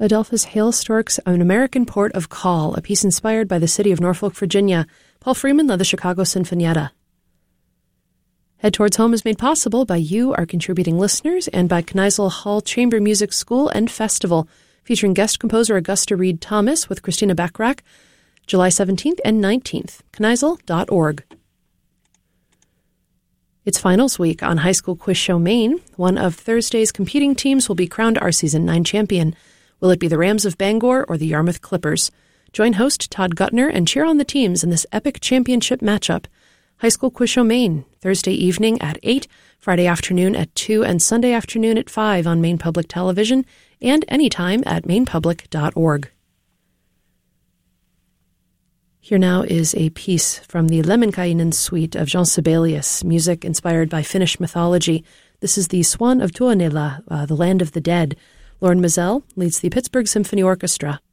Adolphus Hale Stork's An American Port of Call, a piece inspired by the city of Norfolk, Virginia. Paul Freeman led the Chicago Sinfonietta. Head Towards Home is made possible by you, our contributing listeners, and by Kneisel Hall Chamber Music School and Festival, featuring guest composer Augusta Reed Thomas with Christina Bachrach, July 17th and 19th, kneisel.org. It's finals week on High School Quiz Show Maine. One of Thursday's competing teams will be crowned our Season 9 champion. Will it be the Rams of Bangor or the Yarmouth Clippers? Join host Todd Guttner and cheer on the teams in this epic championship matchup. High School Quiz Show Maine, Thursday evening at 8, Friday afternoon at 2, and Sunday afternoon at 5 on Maine Public Television, and anytime at mainepublic.org. Here now is a piece from the Lemminkainen suite of Jean Sibelius, music inspired by Finnish mythology. This is the Swan of Tuonela, the Land of the Dead. Lauren Mazel leads the Pittsburgh Symphony Orchestra.